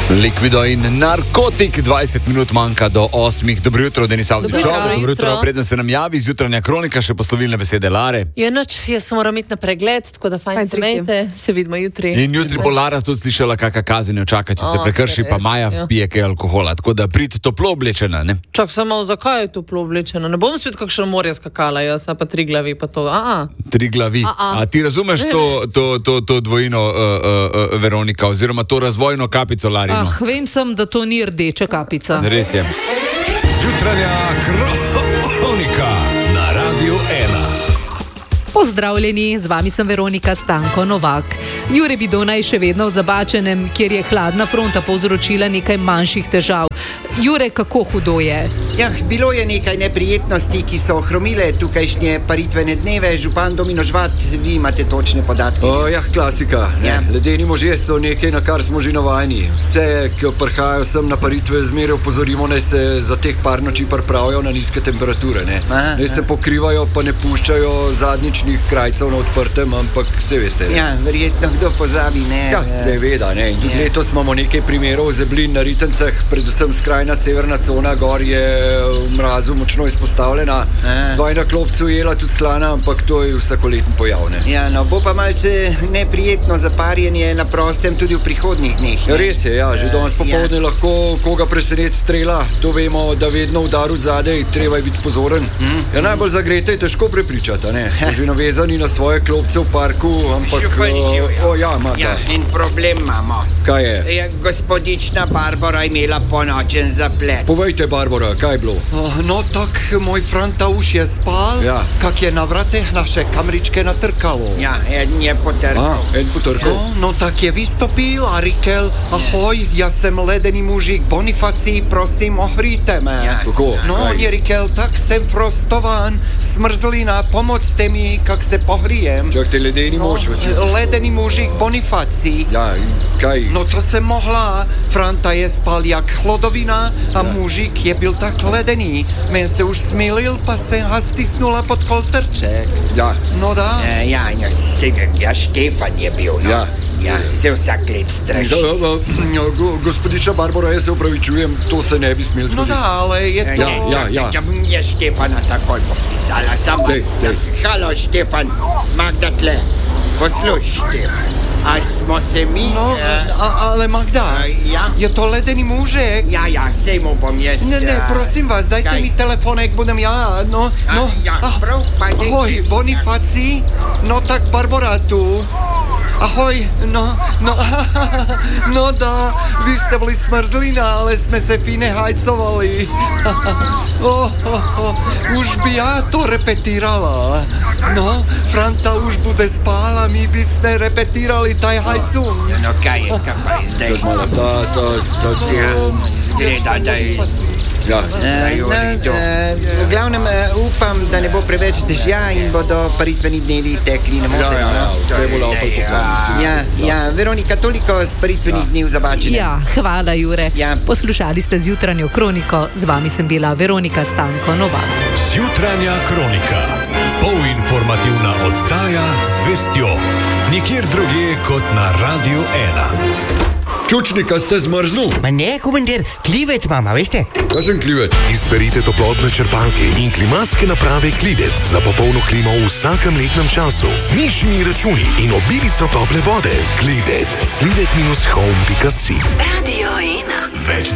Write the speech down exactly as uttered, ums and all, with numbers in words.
Likvido in narkotik, dvajset minut manjka do osmih. Dobro jutro, Denis Avdićov. Dobro jutro. Preden se nam javi zjutranja kronika, še poslovilne besede Lare. Je noč, jaz sem moram iti na pregled, tako da fajn se mejte, se vidimo jutri. In jutri bo Lara tudi slišala, kakšna kazen jo čaka, če se prekrši, pa Maja spije kaj alkohola. Tako da prid toplo oblečena, ne? Čak samo, zakaj je toplo oblečena? Ne bom spet kakšno morje skakala, jaz pa tri glavi, pa to, a-a. Tri glavi. A, a ti razumeš to, to, to, to dvojino, uh, uh, uh, Veronika, oziroma to razvojno kapico Larino? Ah, vem sem, da to ni rdeča kapica. Res je. Zjutranja kronika na Radiu ena. Pozdravljeni, z vami sem Veronika Stanko Novak. Jure Bidona je še vedno v Zabačenem, kjer je hladna fronta povzročila nekaj manjših težav. Jure, kako hudo je? Ja, bilo je nekaj neprijetnosti, ki so ohromile tukajšnje paritvene dneve. Župan Domino Žvat, vi imate točne podatke. O, ja, klasika. Ja. Ledeni možje so nekaj, na kar smo že navajeni. Vse, ki prihajajo sem na paritve, zmeraj opozorimo, ne se za teh par noči pripravijo na nizke temperature. Ne, aha, ne se pokrivajo, pa ne puščajo zadnjičnih krajcev na odprtem, ampak se veste. Ne? Ja, verjetno kdo pozabi, ne? Ja, seveda, ne. In tudi ja. Letos imamo nekaj primerov zeblin na Ritencah, predvsem skrajna severna cona gor je v mrazu močno izpostavljena. Dva na klopcu jela tudi slana, ampak to je vsakoletni pojav, ne. Ja, no, bo pa malce neprijetno zaparjenje na prostem tudi v prihodnjih dneh. Ja, res je, ja, že danes popoldne ja. Lahko koga presenet strela, to vemo, da vedno udar od zadej, treba je biti pozoren. Mm. Ja, najbolj zagrete je težko prepričati, ne. So že navezani na svoje klopce v parku, ampak... O, ja, Marta. Ja, in problem imamo. Kaj je? Ja, gospodična Barbara imela ponočen zaplet. Povejte, Barbara, kaj je bilo? Oh, no tak, moj Frantauš je spal, ja. Kak je na vrateh naše kamričke natrkalo. Ja, en je potrkal. A, en potrkal. No, no tak je vystopil a rikel, ahoj, ja sem ledený mužík Bonifací, prosím, ohríte me. Ja. Kako? No, kaj? On je rikel, tak jsem frostován, smrzlina, pomocte mi, kak se pohrijem. Čak te ledený no, muž. Ledený mužík Bonifací. Ja, kaj? No, co jsem mohla? Franta je spal jak chlodovina a ja. Mužík je byl tak ledený. Men se už smilil, pa se ha stisnula pod koltrček. Ja. No da. Ja, ja, ja, ja, Štefan je bil, no. Ja. Ja, se vsak let straši. Da, da, da, go, gospodiča Barbara, jaz se upravičujem, to se ne bi smel zgoditi. No da, ale je to... Ja, ja, ja. Ja, je Štefana takoj poklicala, samo... Dej, dej. Halo, Štefan, Magda tle. Posluš, Štefan, a smo se mi... No, a, ale Magda, ja? Je to ledený mužek? Ja, ja, sej mu bom jaz... Ne, ne, prosím vás, dajte kaj? Mi telefonek, budem ja, no, a, no... Ja, ah, prav, pa dej... Ahoj, Bonifací, no tak Barbara tu. Ahoj, no, no, no da, vy ste boli smrzlina, ale sme se fine hajcovali. Oh, oh, oh, už by ja to repetírala. No, Franta už bude spála, my by sme repetírali taj hajcun. No, kaj je, kaj je zdaj? Mala, da, da, da, da. Ja, zgleda, da je... Ja. Uh, no, uh, v glavnem uh, upam, da ne bo preveč dežja in bodo paritveni dnevi tekli na Ja, ja, ja, vse bo laufal po planici. Ja, ja, Veronika, toliko z paritvenih ja. dni v Zabačenem. Ja, hvala, Jure. Ja. Poslušali ste zjutranjo kroniko, z vami sem bila Veronika Stanko Novak. Zjutranja kronika, polinformativna oddaja z vestjo, nikjer drugje kot na Radiu ena. Čučnika ste zmrznul? Ma ne, komandir, klivet mama, veste? Kažem klivet. Izberite toplotne črpalke in klimatske naprave Klivet za popolno klimo v vsakem letnem času z nižjimi računi in obilico tople vode. Klivet. klivet dash home pika si. Radio